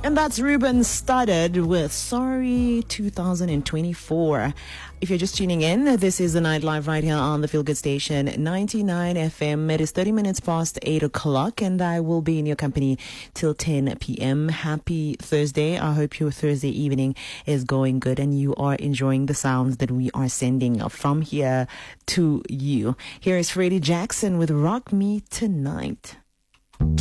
And that's Ruben Studdard with Sorry 2024. If you're just tuning in, this is the Night Live right here on the Feel Good Station 99 FM. It is 30 minutes past 8 o'clock and I will be in your company till 10 p.m. Happy Thursday. I hope your Thursday evening is going good and you are enjoying the sounds that we are sending from here to you. Here is Freddie Jackson with Rock Me Tonight.